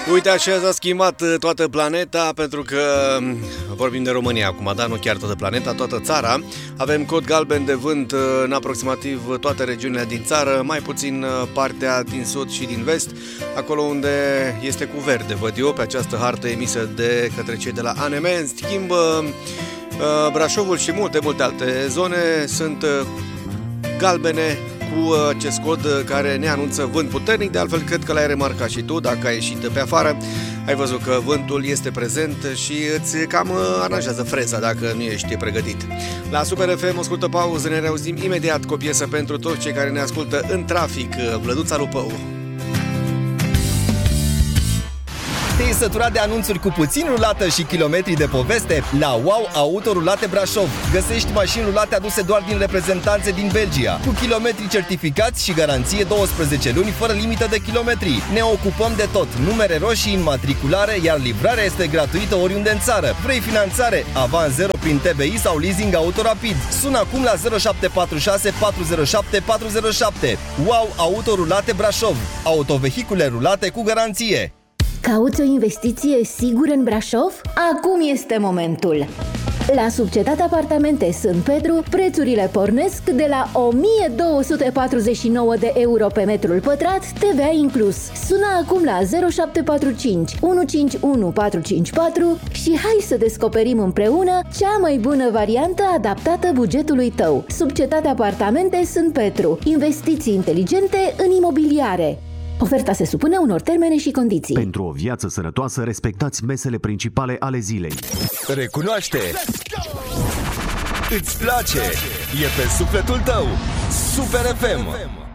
Uite, așa s-a schimbat toată planeta, pentru că vorbim de România acum, dar nu chiar toată planeta, toată țara. Avem cod galben de vânt în aproximativ toate regiunile din țară, mai puțin partea din sud și din vest, acolo unde este cu verde, văd eu, pe această hartă emisă de către cei de la ANM. În schimb, Brașovul și multe alte zone sunt galbene cu acest cod care ne anunță vânt puternic. De altfel, cred că l-ai remarcat și tu, dacă ai ieșit pe afară. Ai văzut că vântul este prezent și îți cam aranjează freza dacă nu ești pregătit. La Super FM, o scurtă pauză, ne reauzim imediat cu o piesă pentru toți cei care ne ascultă în trafic. Vlăduța Lupău. Te-ai săturat de anunțuri cu puțin rulată și kilometri de poveste? La Wow Auto Rulate Brașov găsești mașini rulate aduse doar din reprezentanțe din Belgia, cu kilometri certificați și garanție 12 luni fără limită de kilometri. Ne ocupăm de tot, numere roșii, înmatriculare, iar livrarea este gratuită oriunde în țară. Vrei finanțare? Avans 0 prin TBI sau leasing auto rapid? Sună acum la 0746 407 407. Wow Auto Rulate Brașov. Autovehicule rulate cu garanție. Cauți o investiție sigură în Brașov? Acum este momentul! La Subcetate Apartamente Sânt Petru, prețurile pornesc de la 1249 de euro pe metrul pătrat, TVA inclus. Sună acum la 0745 151 454 și hai să descoperim împreună cea mai bună variantă adaptată bugetului tău. Subcetate Apartamente Sânt Petru. Investiții inteligente în imobiliare. Oferta se supune unor termene și condiții. Pentru o viață sănătoasă, respectați mesele principale ale zilei. Recunoaște! Îți place! E pe sufletul tău! Super FM!